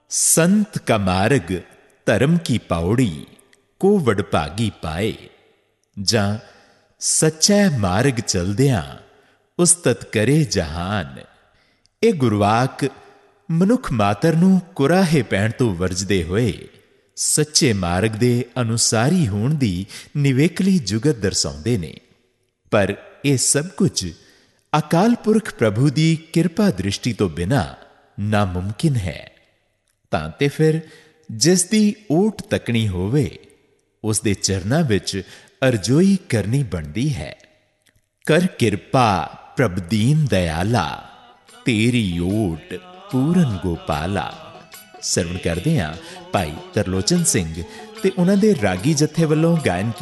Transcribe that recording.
संत का मार्ग धर्म की पौड़ी को वडभागी पाए। जां सच्चा मार्ग चलदियां उस्तत करे जहान। ਇਹ ਗੁਰਵਾਕ ਮਨੁੱਖ ਮਾਤਰ ਨੂੰ ਕੁਰਾਹੇ ਪੈਣ ਤੋਂ ਵਰਜਦੇ ਹੋਏ ਸੱਚੇ ਮਾਰਗ ਦੇ ਅਨੁਸਾਰੀ ਹੋਣ ਦੀ ਨਿਵੇਕਲੀ ਜੁਗਤ ਦਰਸਾਉਂਦੇ ਨੇ। ਪਰ ਇਹ ਸਭ ਕੁਝ ਅਕਾਲ ਪੁਰਖ ਪ੍ਰਭੂ ਦੀ ਕਿਰਪਾ ਦ੍ਰਿਸ਼ਟੀ ਤੋਂ ਬਿਨਾਂ ਨਾਮੁਮਕਿਨ ਹੈ। ਤਾਂ ਤੇ ਫਿਰ ਜਿਸ ਦੀ ਓਟ ਤੱਕਣੀ ਹੋਵੇ ਉਸ ਦੇ ਚਰਨਾਂ ਵਿੱਚ ਅਰਜ਼ੋਈ ਕਰਨੀ ਬਣਦੀ ਹੈ। ਕਰ ਕਿਰਪਾ ਪ੍ਰਭ ਦੀਨ ਦਇਆਲਾ, तेरी ओट पूरन गोपाला। ਸਰਵਣ ਕਰਦੇ ਹਾਂ ਭਾਈ ਤਰਲੋਚਨ ਸਿੰਘ ਤੇ ਉਹਨਾਂ ਦੇ ਰਾਗੀ ਜਥੇ ਵੱਲੋਂ ਗਾਇਨ